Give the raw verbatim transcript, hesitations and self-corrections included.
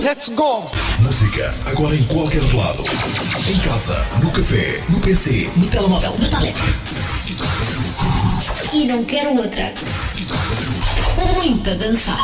Let's go! Música agora em qualquer lado. Em casa, no café, no P C, no telemóvel, no tablet. E não quero outra. Muita dançar.